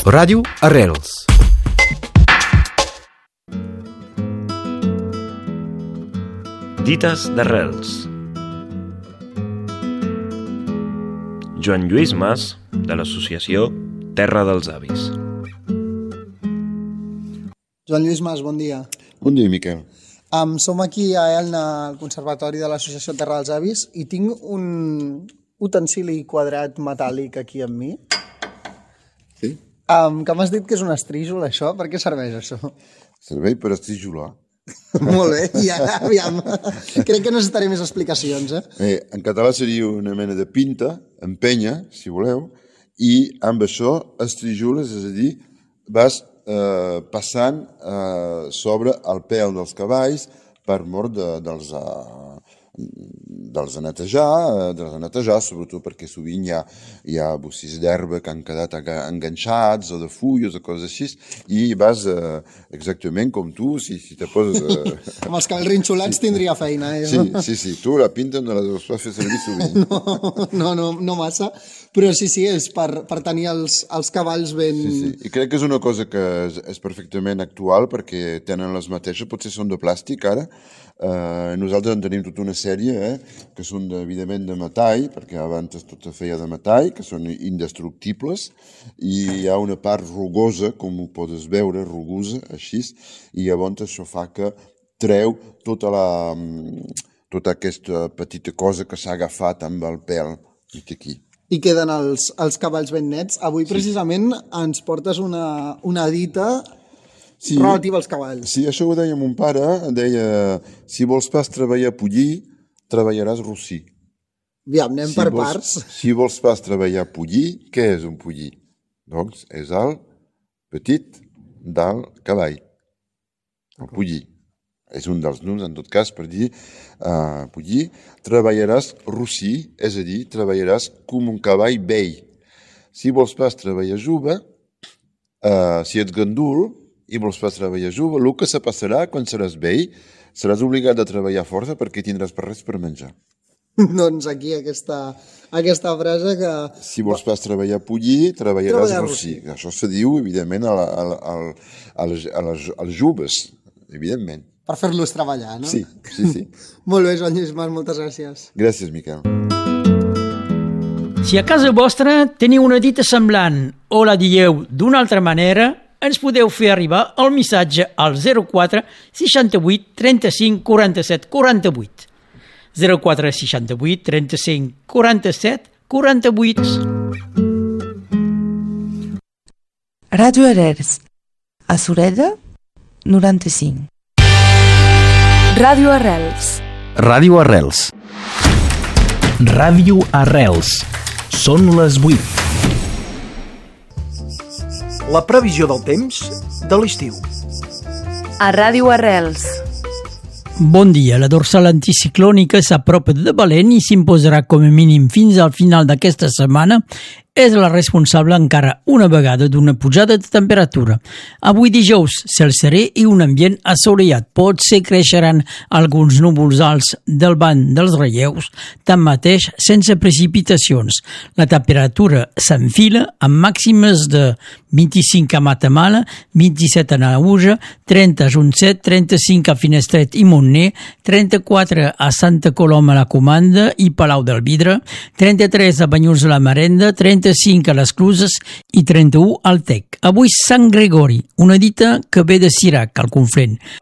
Ràdio Arrels. Dites d'Arrels. Joan Lluís Mas, de l'associació Terra dels Avis. Joan Lluís Mas, bon dia. Bon dia, Miquel. Som aquí a Elna, al Conservatori de l'Associació Terra dels Avis, i tinc un utensili quadrat metàl·lic aquí amb mi. Sí? Que m'has dit que és un estríjol, això? Per què serveix, això? Servei per estrijolar. Molt bé, ja, aviam. Crec que necessitaré més explicacions, En català seria una mena de pinta, empenya, si voleu, i amb això estrijoles, és a dir, vas passant sobre el pèl dels cavalls per mort dels de netejar, sobretot perquè sovint hi ha bossís d'herba que han quedat enganxats o de fulles o coses així, i vas exactament com tu, si te poses... Amb els cabells rinxolats tindria feina, Sí, tu la pinta no la deus fer servir sovint. No massa, però sí, és per tenir els cavalls ben... Sí, i crec que és una cosa que és perfectament actual, perquè tenen les mateixes, potser són de plàstic ara. Nosaltres en tenim tota una sèrie que són evidentment de metall, perquè abans tot es feia de metall, que són indestructibles, i hi ha una part rugosa, com ho pots veure, rugosa, així, i llavors això fa que treu tota aquesta petita cosa que s'ha agafat amb el pèl aquí. I queden els cavalls ben nets. Avui precisament ens portes una dita relativa als cavalls. Sí, això ho deia mon pare, deia, si vols pas treballar pollí, treballaràs rossí. Aviam, anem per parts. Si vols pas treballar pollí, què és un pollí? Doncs és el petit del cavall. El pollí. És un dels noms, en tot cas, per dir pollí. Treballaràs rossí, és a dir, treballaràs com un cavall vell. Si vols pas treballar jove, si ets gandul, i vols pas treballar jove, el que se passarà quan seràs vell, seràs obligat a treballar força perquè tindràs per res per menjar. Doncs aquí aquesta frase que... Si vols pas treballar pollí, treballaràs rossí. Això se diu, evidentment, als joves, evidentment. Per fer-los treballar, no? Sí. Molt bé, Joan Lluís Mas, moltes gràcies. Gràcies, Miquel. Si a casa vostra teniu una dita semblant o la dieu d'una altra manera, ens podeu fer arribar el missatge al 04 68 35 47 48. 04 68 35 47 48. Ràdio Arrels, a Sureda, 95. Ràdio Arrels. Ràdio Arrels. Ràdio Arrels. Són les 8. La previsió del temps de l'estiu. A Ràdio Arrels. Bon dia, la dorsal anticiclònica s'apropa de valent i s'imposarà com a mínim fins al final d'aquesta setmana. És la responsable encara una vegada d'una pujada de temperatura. Avui dijous, cel serè i un ambient assolellat. Potser creixeran alguns núvols alts del banc dels relleus, tanmateix sense precipitacions. La temperatura s'enfila amb màximes de 25 a Matamala, 27 a Naüja, 30 a Junset, 35 a Finestret i Montner, 34 a Santa Coloma la Comanda i Palau del Vidre, 33 a Banyuls la Marenda, 35 a les Cluses i 31 al Tec. Avui Sant Gregori, una dita que ve de Cirac, al Conflent.